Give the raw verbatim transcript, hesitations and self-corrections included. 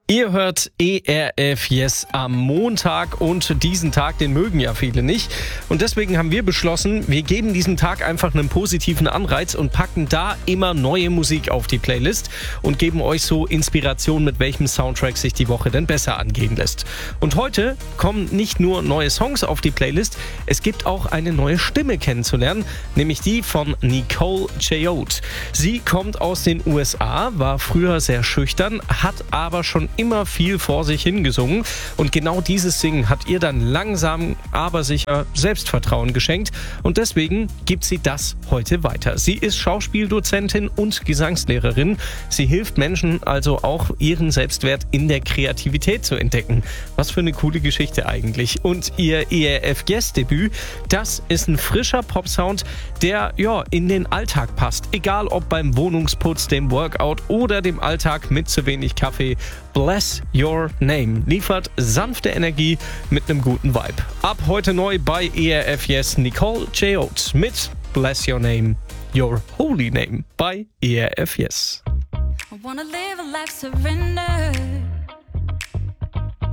Ihr hört E R F Yes am Montag und diesen Tag, den mögen ja viele nicht. Und deswegen haben wir beschlossen, wir geben diesem Tag einfach einen positiven Anreiz und packen da immer neue Musik auf die Playlist und geben euch so Inspiration, mit welchem Soundtrack sich die Woche denn besser angehen lässt. Und heute kommen nicht nur neue Songs auf die Playlist, es gibt auch eine neue Stimme kennenzulernen, nämlich die von Nicole Chayote. Sie kommt aus den U S A, war früher sehr schüchtern, hat aber schon immer viel vor sich hingesungen und genau dieses Singen hat ihr dann langsam, aber sicher Selbstvertrauen geschenkt und deswegen gibt sie das heute weiter. Sie ist Schauspieldozentin und Gesangslehrerin. Sie hilft Menschen also auch, ihren Selbstwert in der Kreativität zu entdecken. Was für eine coole Geschichte eigentlich. Und ihr E R F Yes-Debüt, das ist ein frischer Popsound, der ja in den Alltag passt. Egal ob beim Wohnungsputz, dem Workout oder dem Alltag mit zu wenig Kaffee. Bless Your Name liefert sanfte Energie mit einem guten Vibe. Ab heute neu bei E R F Yes Nicole Chayote mit Bless Your Name, Your Holy Name bei E R F Yes. I wanna live a life surrendered.